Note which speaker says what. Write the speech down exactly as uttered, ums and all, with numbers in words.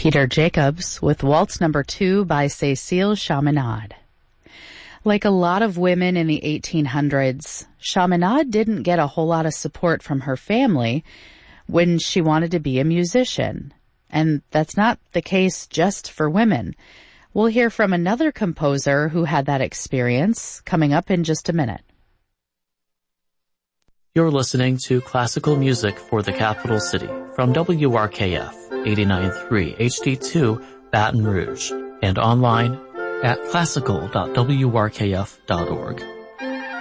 Speaker 1: Peter Jacobs with Waltz Number Two by Cécile Chaminade. Like a lot of women in the eighteen hundreds, Chaminade didn't get a whole lot of support from her family when she wanted to be a musician. And that's not the case just for women. We'll hear from another composer who had that experience coming up in just a minute.
Speaker 2: You're listening to Classical Music for the Capital City from W R K F eighty-nine point three H D two Baton Rouge and online at classical dot w r k f dot org.